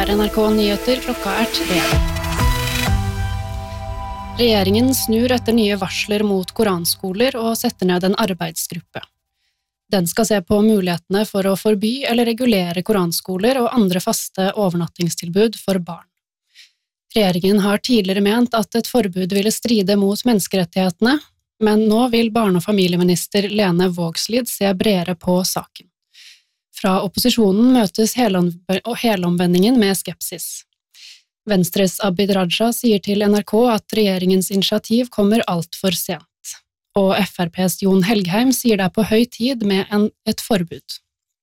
NRK Nyheter, klokka 3. Regjeringen snur etter nye varsler mot koranskoler og setter ned en arbeidsgruppe. Den skal se på mulighetene for å forby eller regulere koranskoler og andre faste overnattingstilbud for barn. Regjeringen har tidligere ment at et forbud ville stride mot menneskerettighetene, men nå vil barne- og familieminister Lene Vågslid se bredere på saken. Fra opposisjonen møtes helomvendingen med skepsis. Venstres Abid Raja sier til NRK at regjeringens initiativ kommer alt for sent, og FrPs Jon Helgheim sier det på høy tid med et forbud.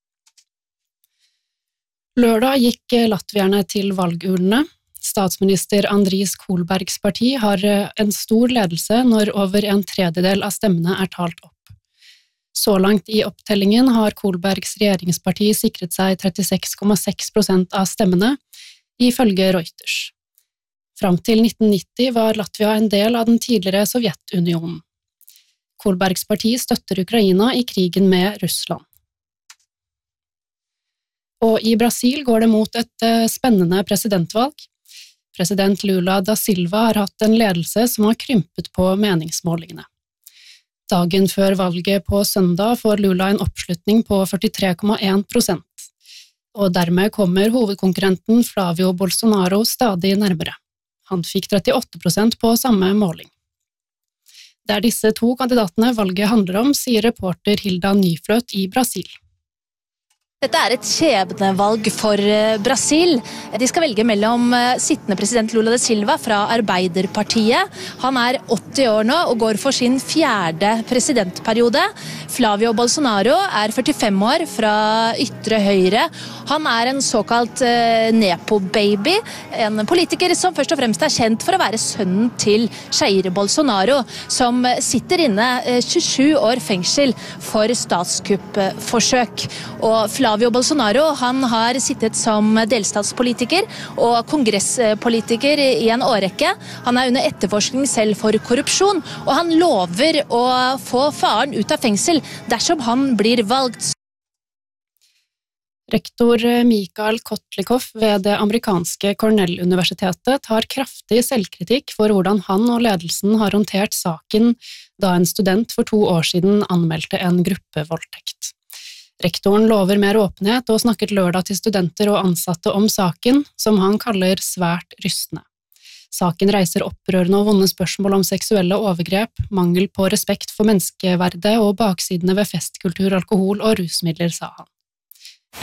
Lørdag gikk latvierne til valgurnene. Statsminister Andris Kolbergs parti har en stor ledelse når over 1/3 av stemmene er talt opp. Så langt i opptellingen har Kolbergs regjeringsparti sikret seg 36,6% av stemmene, ifølge Reuters. Fram til 1990 var Latvia en del av den tidligere Sovjetunionen. Kolbergs parti støtter Ukraina i krigen med Russland. Og i Brasil går det mot et spennende presidentvalg. President Lula da Silva har hatt en ledelse som har krympet på meningsmålingene. Dagen før valget på søndag får Lula en oppslutning på 43,1%, og dermed kommer hovedkonkurrenten Flavio Bolsonaro stadig nærmere. Han fikk 38% på samme måling. Det er disse to kandidatene valget handler om, sier reporter Hilda Nyfløt i Brasil. Dette er et skjebnevalg for Brasil. De skal velge mellom sittende president Lula da Silva fra Arbeiderpartiet. Han er 80 år nå og går for sin 4. presidentperiode. Flavio Bolsonaro er 45 år fra ytre høyre. Han er en såkalt nepo-baby, en politiker som først og fremst er kjent for å være sønnen til Jair Bolsonaro, som sitter inne 27 år fengsel for statskuppforsøk. Og Flavio Bolsonaro, han har sittet som delstatspolitiker og kongresspolitiker i en årrekke. Han er under etterforskning selv for korrupsjon, og han lover å få faren ut av fengsel dersom han blir valgt. Rektor Mikael Kotlikov ved det amerikanske Cornell-universitetet tar kraftig selvkritikk for hvordan han og ledelsen har håndtert saken da en student for 2 år siden anmeldte en gruppevoldtekt. Rektoren lover mer åpenhet og snakket lørdag til studenter og ansatte om saken, som han kaller svært rystende. Saken reiser opprørende og vonde spørsmål om seksuelle overgrep, mangel på respekt for menneskeverdet og baksidene ved festkultur, alkohol og rusmidler, sa han.